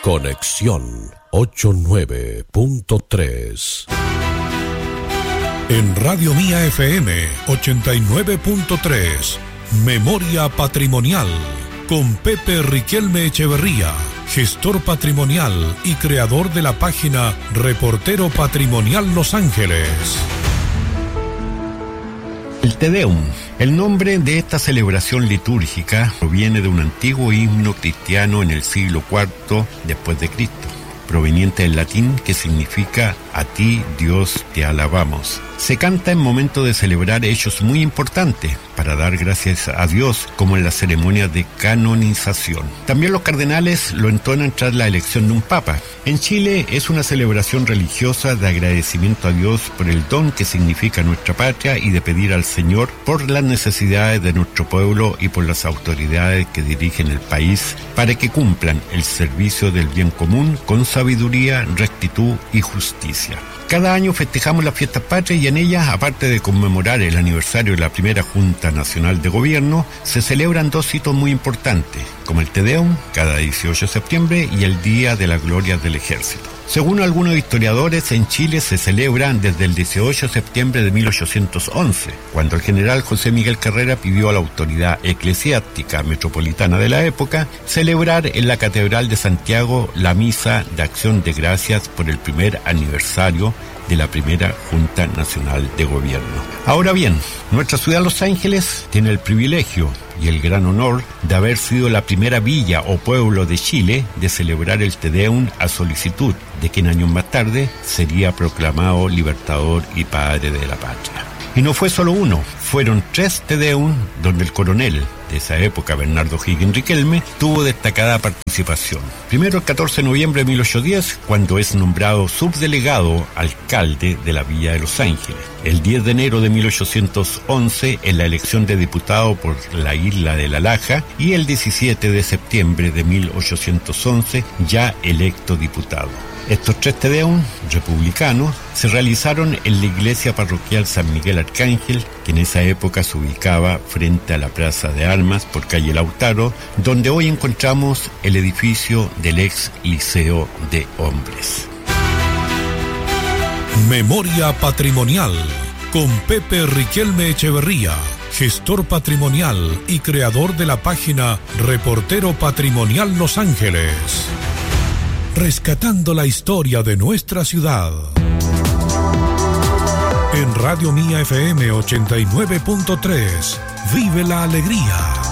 Conexión 89.3. En Radio Mía FM 89.3, Memoria Patrimonial, con Pepe Riquelme Echeverría, gestor patrimonial y creador de la página Reportero Patrimonial Los Ángeles. El Te Deum. El nombre de esta celebración litúrgica proviene de un antiguo himno cristiano en el siglo IV después de Cristo, proveniente del latín que significa "A ti, Dios, te alabamos". Se canta en momento de celebrar hechos muy importantes para dar gracias a Dios, como en la ceremonia de canonización. También los cardenales lo entonan tras la elección de un papa. En Chile es una celebración religiosa de agradecimiento a Dios por el don que significa nuestra patria y de pedir al Señor por las necesidades de nuestro pueblo y por las autoridades que dirigen el país para que cumplan el servicio del bien común con sabiduría, rectitud y justicia. Cada año festejamos las fiestas patrias y en ellas, aparte de conmemorar el aniversario de la primera Junta Nacional de Gobierno, se celebran dos hitos muy importantes, como el Te Deum, cada 18 de septiembre, y el Día de la Gloria del Ejército. Según algunos historiadores, en Chile se celebran desde el 18 de septiembre de 1811, cuando el general José Miguel Carrera pidió a la autoridad eclesiástica metropolitana de la época celebrar en la Catedral de Santiago la misa de acción de gracias por el primer aniversario de la primera Junta Nacional de Gobierno. Ahora bien, nuestra ciudad Los Ángeles tiene el privilegio y el gran honor de haber sido la primera villa o pueblo de Chile de celebrar el Te Deum a solicitud de quien años más tarde sería proclamado libertador y padre de la patria. Y no fue solo uno, fueron 3 Te Deum donde el coronel de esa época, Bernardo Higgins Riquelme, tuvo destacada participación. Primero el 14 de noviembre de 1810, cuando es nombrado subdelegado alcalde de la Villa de Los Ángeles. El 10 de enero de 1811, en la elección de diputado por la isla de La Laja, y el 17 de septiembre de 1811, ya electo diputado. Estos 3 Te Deum republicanos se realizaron en la iglesia parroquial San Miguel Arcángel, que en esa época se ubicaba frente a la Plaza de Armas por calle Lautaro, donde hoy encontramos el edificio del ex Liceo de Hombres. Memoria Patrimonial, con Pepe Riquelme Echeverría, gestor patrimonial y creador de la página Reportero Patrimonial Los Ángeles. Rescatando la historia de nuestra ciudad. En Radio Mía FM 89.3, vive la alegría.